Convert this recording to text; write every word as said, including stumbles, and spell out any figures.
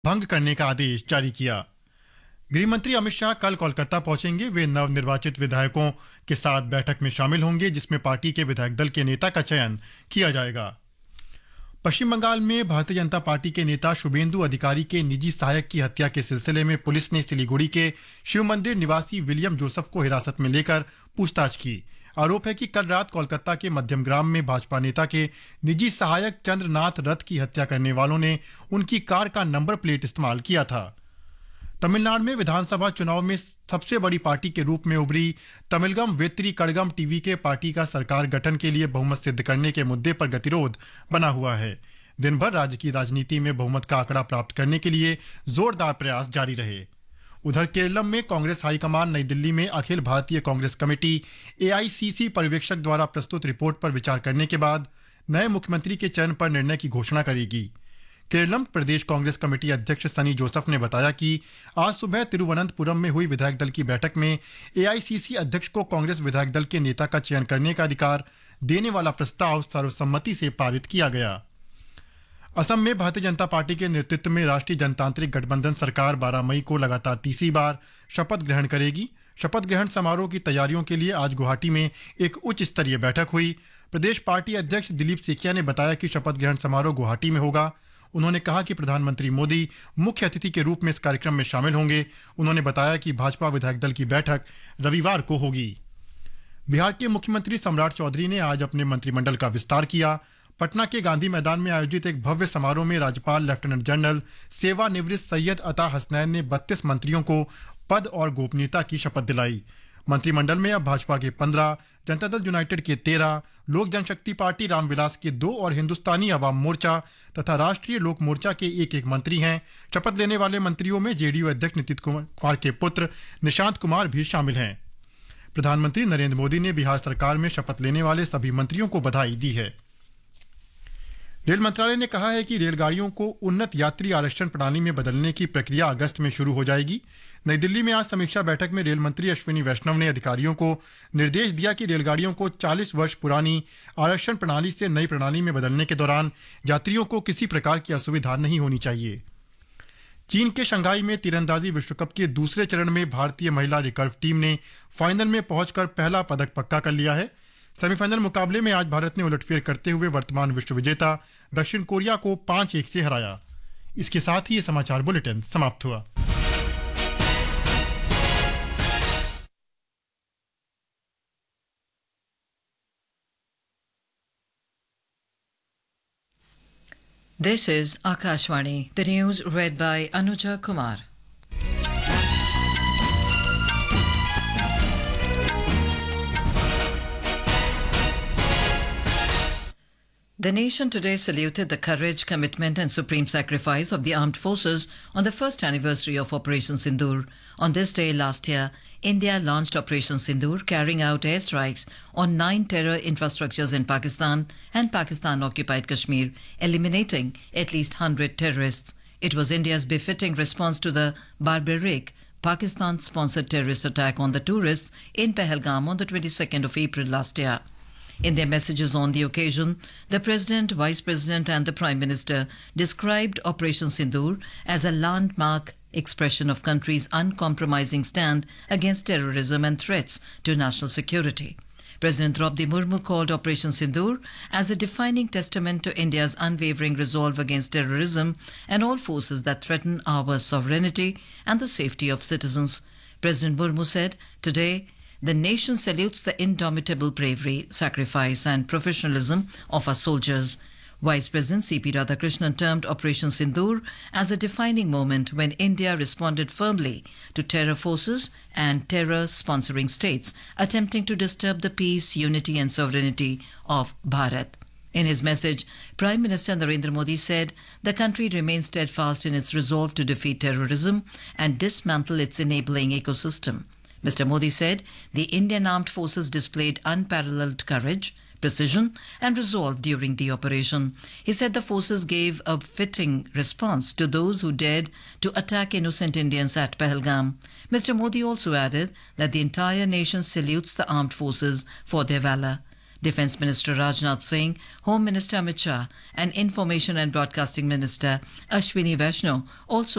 भंग करने का आदेश जारी किया। गृह मंत्री अमित शाह कल कोलकाता पहुंचेंगे। वे नवनिर्वाचित विधायकों के साथ बैठक में शामिल होंगे, जिसमें पार्टी के विधायक दल के नेता का चयन किया जाएगा। पश्चिम बंगाल में भारतीय जनता पार्टी के नेता शुभेंदु अधिकारी के निजी सहायक की हत्या के सिलसिले में पुलिस ने सिलीगुड़ी के शिव मंदिर निवासी विलियम जोसेफ को हिरासत में लेकर पूछताछ की। आरोप है कि कल रात कोलकाता के मध्यमग्राम में भाजपा नेता के निजी सहायक चंद्रनाथ रथ की हत्या करने वालों ने उनकी कार का नंबर प्लेट इस्तेमाल किया था। तमिलनाडु में विधानसभा चुनाव में सबसे बड़ी पार्टी के रूप में उभरी तमिलगम वेत्री कड़गम टीवी के पार्टी का सरकार गठन के लिए बहुमत सिद्ध करने के मुद्दे पर गतिरोध बना हुआ है। दिन भर राज्य की राजनीति में बहुमत का आंकड़ा प्राप्त करने के लिए जोरदार प्रयास जारी रहे। उधर केरलम में कांग्रेस हाईकमान नई दिल्ली में अखिल भारतीय कांग्रेस कमेटी ए आई सी सी पर्यवेक्षक द्वारा प्रस्तुत रिपोर्ट पर विचार करने के बाद नए मुख्यमंत्री के चयन पर निर्णय की घोषणा करेगी। केरलम प्रदेश कांग्रेस कमेटी अध्यक्ष सनी जोसेफ ने बताया कि आज सुबह तिरुवनंतपुरम में हुई विधायक दल की बैठक में ए आई सी सी अध्यक्ष को कांग्रेस विधायक दल के नेता का चयन करने का अधिकार देने वाला प्रस्ताव सर्वसम्मति से पारित किया गया। असम में भारतीय जनता पार्टी के नेतृत्व में राष्ट्रीय जनतांत्रिक गठबंधन सरकार बारह मई को लगातार तीसरी बार शपथ ग्रहण करेगी। शपथ ग्रहण समारोह की तैयारियों के लिए आज गुवाहाटी में एक उच्च स्तरीय बैठक हुई। प्रदेश पार्टी अध्यक्ष दिलीप सेकिया ने बताया कि शपथ ग्रहण समारोह गुवाहाटी में होगा। उन्होंने कहा कि प्रधानमंत्री मोदी मुख्य अतिथि के रूप में इस कार्यक्रम में शामिल होंगे। उन्होंने बताया कि भाजपा विधायक दल की बैठक रविवार को होगी। बिहार के मुख्यमंत्री सम्राट चौधरी ने आज अपने मंत्रिमंडल का विस्तार किया। पटना के गांधी मैदान में आयोजित एक भव्य समारोह में राज्यपाल लेफ्टिनेंट जनरल सेवानिवृत्त सैयद अता हसनैन ने बत्तीस मंत्रियों को पद और गोपनीयता की शपथ दिलाई। मंत्रिमंडल में अब भाजपा के पंद्रह, जनता दल यूनाइटेड के तेरह, लोक जनशक्ति पार्टी रामविलास के दो और हिंदुस्तानी अवाम मोर्चा तथा राष्ट्रीय लोक मोर्चा के एक एक मंत्री हैं। शपथ लेने वाले मंत्रियों में जेडीयू अध्यक्ष नीतीश कुमार के पुत्र निशांत कुमार भी शामिल हैं। प्रधानमंत्री नरेंद्र मोदी ने बिहार सरकार में शपथ लेने वाले सभी मंत्रियों को बधाई दी है। रेल मंत्रालय ने कहा है कि रेलगाड़ियों को उन्नत यात्री आरक्षण प्रणाली में बदलने की प्रक्रिया अगस्त में शुरू हो जाएगी। नई दिल्ली में आज समीक्षा बैठक में रेल मंत्री अश्विनी वैष्णव ने अधिकारियों को निर्देश दिया कि रेलगाड़ियों को चालीस वर्ष पुरानी आरक्षण प्रणाली से नई प्रणाली में बदलने के दौरान यात्रियों को किसी प्रकार की असुविधा नहीं होनी चाहिए। चीन के शंघाई में तीरंदाजी विश्व कप के दूसरे चरण में भारतीय महिला रिकर्व टीम ने फाइनल में पहुंचकर पहला पदक पक्का कर लिया है। सेमीफाइनल मुकाबले में आज भारत ने उलटफेर करते हुए वर्तमान विश्व विजेता दक्षिण कोरिया को पांच एक से हराया। इसके साथ ही ये समाचार बुलेटिन समाप्त हुआ। This is Akashvani, the news read by Anuja Kumar. The nation today saluted the courage, commitment and supreme sacrifice of the armed forces on the first anniversary of Operation Sindoor. On this day last year, India launched Operation Sindoor, carrying out airstrikes on nine terror infrastructures in Pakistan and Pakistan-occupied Kashmir, eliminating at least one hundred terrorists. It was India's befitting response to the barbaric Pakistan-sponsored terrorist attack on the tourists in Pahalgam on the twenty-second of April last year. In their messages on the occasion, the President, Vice President and the Prime Minister described Operation Sindoor as a landmark expression of country's uncompromising stand against terrorism and threats to national security. President Draupadi Murmu called Operation Sindoor as a defining testament to India's unwavering resolve against terrorism and all forces that threaten our sovereignty and the safety of citizens. President Murmu said, "Today, the nation salutes the indomitable bravery, sacrifice and professionalism of our soldiers." Vice President C P Radhakrishnan termed Operation Sindoor as a defining moment when India responded firmly to terror forces and terror-sponsoring states attempting to disturb the peace, unity and sovereignty of Bharat. In his message, Prime Minister Narendra Modi said the country remains steadfast in its resolve to defeat terrorism and dismantle its enabling ecosystem. Mister Modi said the Indian armed forces displayed unparalleled courage, precision and resolve during the operation. He said the forces gave a fitting response to those who dared to attack innocent Indians at Pahalgam. Mister Modi also added that the entire nation salutes the armed forces for their valor. Defence Minister Rajnath Singh, Home Minister Amit Shah and Information and Broadcasting Minister Ashwini Vaishnaw also